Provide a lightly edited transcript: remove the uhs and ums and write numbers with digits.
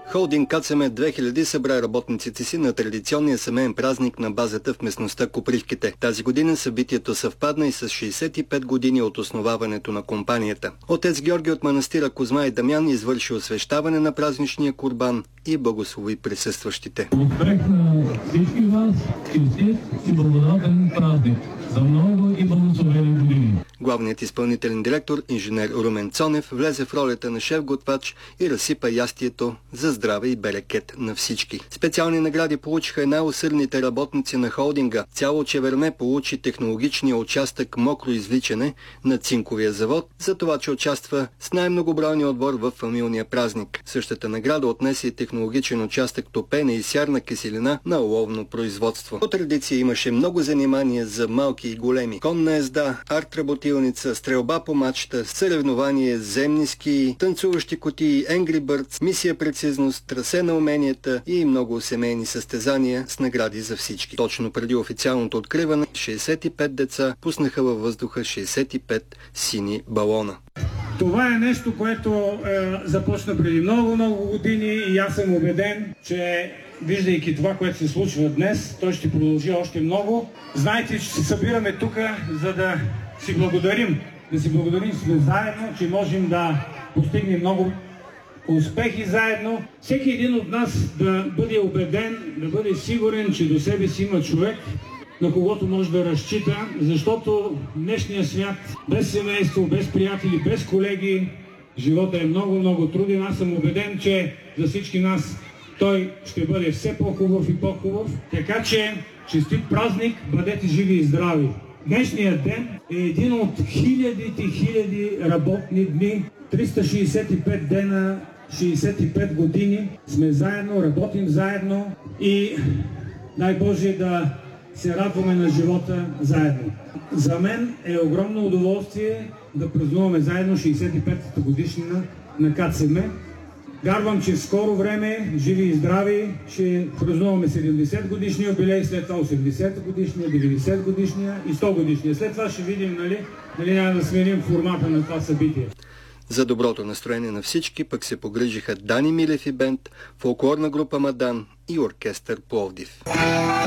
Холдинг КЦМ 2000 събра работниците си на традиционния семейен празник на базата в местността Копривките. Тази година събитието съвпадна и с 65 години от основаването на компанията. Отец Георги от манастира Козма и Дамян извърши освещаване на празничния курбан и благослови присъстващите. Успех на всички вас, честит и благодатен празник за много и благословени години. Главният изпълнителен директор, инженер Румен Цонев, влезе в ролята на шеф-готвач и разсипа ястието за здраве и берекет на всички. Специални награди получиха най-усърдните работници на холдинга. Цяло Чеверне получи технологичния участък мокро извличане на цинковия завод, за това, че участва с най-многобройния отбор в фамилния празник. Същата награда отнесе и технологичен участък топене и сярна киселина на ловно производство. По традиция имаше много занимания за малки и големи. Конна езда, арт-работилница, стрелба по мачта, съревнование, земни ски, танцуващи кутии, Angry Birds, мисия прецизност, трасе на уменията и много семейни състезания с награди за всички. Точно преди официалното откриване, 65 деца пуснаха във въздуха 65 сини балона. Това е нещо, което започна преди много години и аз съм убеден, че виждайки това, което се случва днес, той ще продължи още много. Знаете, че се събираме тук, за да си благодарим. Да си благодарим сме заедно, че можем да постигнем много успехи заедно. Всеки един от нас да бъде убеден, да бъде сигурен, че до себе си има човек, на когото може да разчита, защото днешния свят без семейство, без приятели, без колеги, живота е много труден. Аз съм убеден, че за всички нас той ще бъде все по-хубав и по-хубав. Така че, честит празник, бъдете живи и здрави. Днешният ден е един от хиляди работни дни, 365 дена, 65 години сме заедно, работим заедно и дай Боже да се радваме на живота заедно. За мен е огромно удоволствие да празнуваме заедно 65-та годишнина на КЦМ. Вярвам, че в скоро време, живи и здрави, ще празнуваме 70 годишния юбилей, след това 80 годишния, 90 годишния и 100 годишния. След това ще видим, нали няма да сменим формата на това събитие. За доброто настроение на всички пък се погрижиха Дани Милев и бенд, фолклорна група Мадан и оркестър Пловдив.